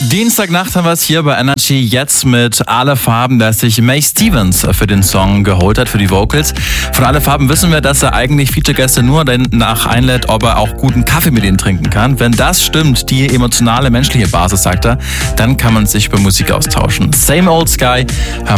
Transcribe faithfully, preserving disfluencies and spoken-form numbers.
Dienstagnacht haben wir es hier bei Energy jetzt mit Alle Farben, dass sich May Stevens für den Song geholt hat, für die Vocals. Von Alle Farben wissen wir, dass er eigentlich Feature-Gäste nur danach einlädt, ob er auch guten Kaffee mit ihnen trinken kann. Wenn das stimmt, die emotionale, menschliche Basis, sagt er, dann kann man sich über Musik austauschen. Same Old Sky haben